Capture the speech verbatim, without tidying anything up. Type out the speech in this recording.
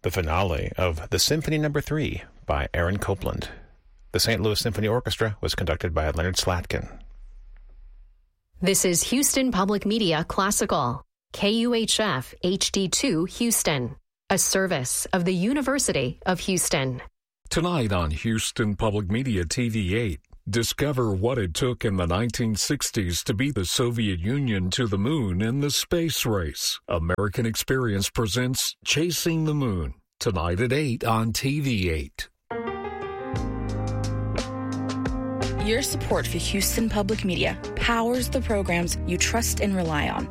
the finale of the Symphony Number three by Aaron Copland. The Saint Louis Symphony Orchestra was conducted by Leonard Slatkin. This is Houston Public Media Classical, K U H F H D two Houston, a service of the University of Houston. Tonight on Houston Public Media T V eight, discover what it took in the nineteen sixties to beat the Soviet Union to the moon in the space race. American Experience presents Chasing the Moon, tonight at eight on T V eight. Your support for Houston Public Media powers the programs you trust and rely on.